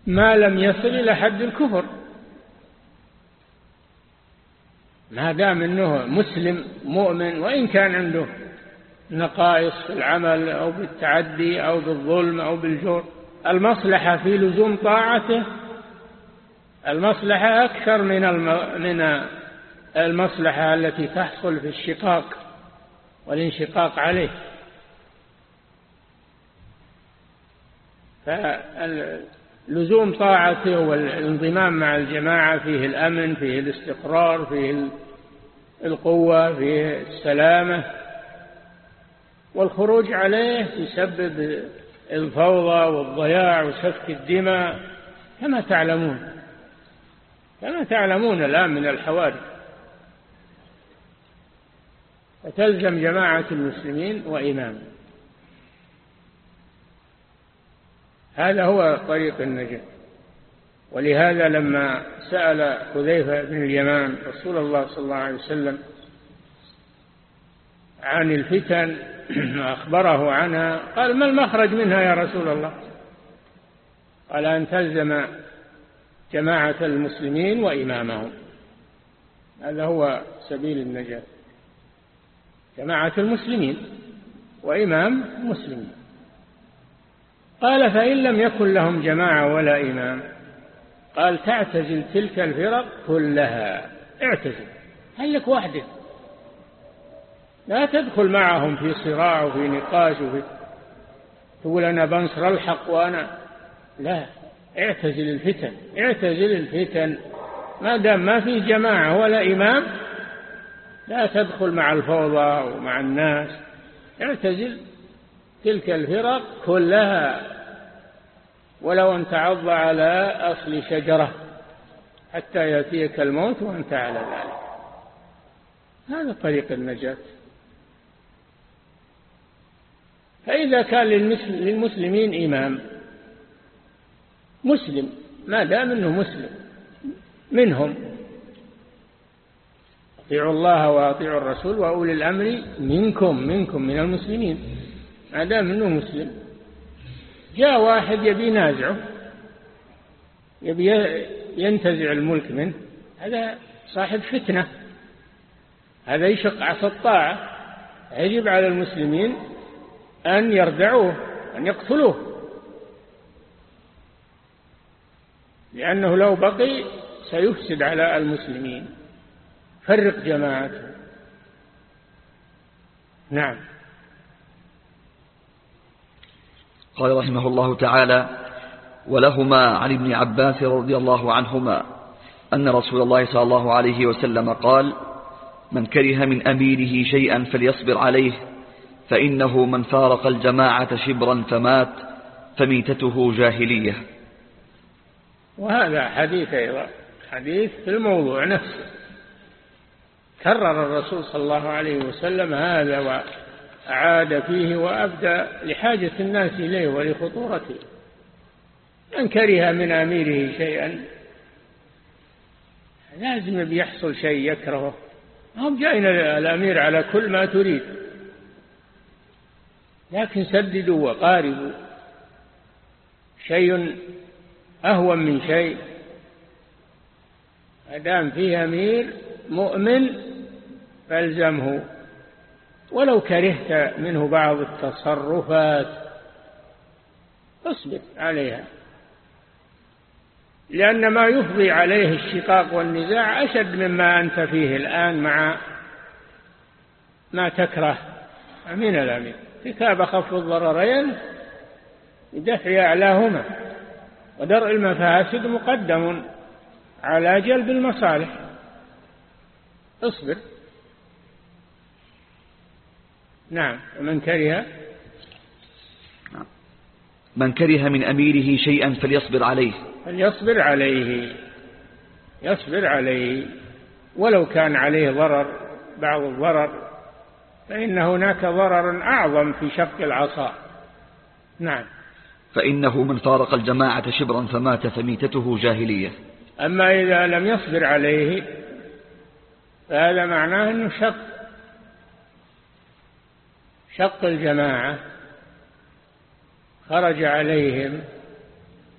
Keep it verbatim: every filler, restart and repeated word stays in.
ما لم يصل إلى حد الكفر، ما دام أنه مسلم مؤمن وإن كان عنده نقائص في العمل أو بالتعدي أو بالظلم أو بالجور. المصلحة في لزوم طاعته المصلحة أكثر من من المصلحة التي تحصل في الشقاق والانشقاق عليه. فلزوم طاعته والانضمام مع الجماعة فيه الأمن، فيه الاستقرار، فيه القوة، فيه السلامة، والخروج عليه يسبب الفوضى والضياع وسفك الدماء كما تعلمون كما تعلمون الآن من الحوادث. فتلزم جماعة المسلمين وإمامهم، هذا هو طريق النجاة. ولهذا لما سأل حذيفة بن اليمان رسول الله صلى الله عليه وسلم عن الفتن أخبره عنها، قال: ما المخرج منها يا رسول الله؟ قال: أن تلزم جماعة المسلمين وإمامهم، هذا هو سبيل النجاة، جماعة المسلمين وإمام مسلمين. قال: فإن لم يكن لهم جماعة ولا إمام؟ قال: تعتزل تلك الفرق كلها، اعتزل، هل لك وحدك، لا تدخل معهم في صراع وفي نقاش وفي تقول أنا بنصر الحق وأنا لا، اعتزل الفتن، اعتزل الفتن، ما دام ما في جماعة ولا إمام لا تدخل مع الفوضى ومع الناس، اعتزل تلك الفرق كلها ولو أن تعض على أصل شجرة حتى يأتيك الموت وأنت على ذلك. هذا طريق النجاة. فإذا كان للمسلمين إمام مسلم، ما دام أنه مسلم منهم، اطيعوا الله وأطيعوا الرسول وأولي الأمر منكم منكم من المسلمين، ما دام أنه مسلم. جاء واحد يبي ينازعه، يبي ينتزع الملك منه، هذا صاحب فتنة، هذا يشق عصا الطاعة. يجب على المسلمين أن يردعوه، أن يقتلوه، لأنه لو بقي سيفسد على المسلمين، فرق جماعته. نعم. قال رحمه الله تعالى: ولهما عن ابن عباس رضي الله عنهما أن رسول الله صلى الله عليه وسلم قال: من كره من أميره شيئا فليصبر عليه، فإنه من فارق الجماعة شبرا فمات فميتته جاهلية. وهذا حديث أيضا، حديث في الموضوع نفسه، كرر الرسول صلى الله عليه وسلم هذا وأعاد فيه وأبدى لحاجة الناس إليه ولخطورته. من كره من أميره شيئا، لازم بيحصل شيء يكرهه، هم جايين الأمير على كل ما تريد، لكن سددوا وقاربوا، شيء أهون من شيء. أدام فيه أمير مؤمن فالزمه، ولو كرهت منه بعض التصرفات اصبر عليها، لأن ما يفضي عليه الشقاق والنزاع أشد مما أنت فيه الآن مع ما تكره من الأمير. ارتكاب خف الضررين بدفع أعلاهما، ودرء المفاسد مقدم على جلب المصالح. اصبر. نعم. ومن كره من كره من أميره شيئا فليصبر عليه فليصبر عليه يصبر عليه ولو كان عليه ضرر، بعض الضرر، فإن هناك ضرر أعظم في شق العصا. نعم. فإنه من فارق الجماعة شبرا فمات فميتته جاهلية. أما إذا لم يصبر عليه فهذا معناه أنه شق شق الجماعة، خرج عليهم